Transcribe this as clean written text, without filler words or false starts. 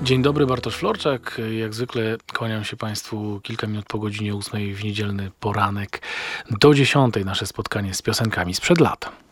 Dzień dobry, Bartosz Florczak. Jak zwykle kłaniam się Państwu kilka minut po godzinie 8 w niedzielny poranek. Do 10 nasze spotkanie z piosenkami sprzed lat.